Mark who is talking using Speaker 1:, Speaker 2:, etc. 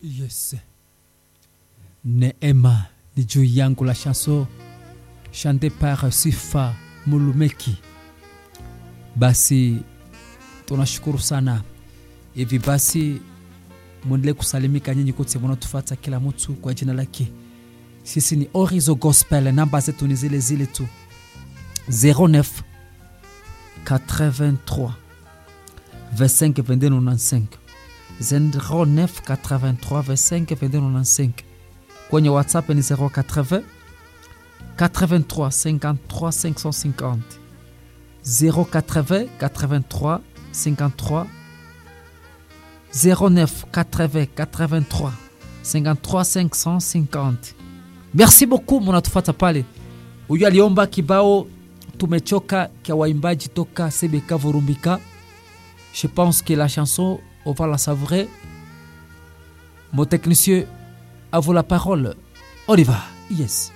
Speaker 1: Yes. Neema ni juu yangu, la chanson chantée par Sifa Mulumeki. Basi tunashukuru sana. Hivi basi muendelee kusalimika nyinyi kote mnatufuata, kila mtu kwa jina lake. Sisi ni Orizo Gospel, namba zetu ni zile zile tu. 09 83 25 22 95. 09 83 25 22 95. Kwenye WhatsApp ni 080 83 53 550. 080 83 53 09 80 83 53 550. Merci beaucoup mnatufuata pale. Huyu aliomba kibao tumechoka kia waimbaji toka CBK Vurumbika. Je pense que la chanson on va la savourer. Mon technicien, à vous la parole. On y va. Yes.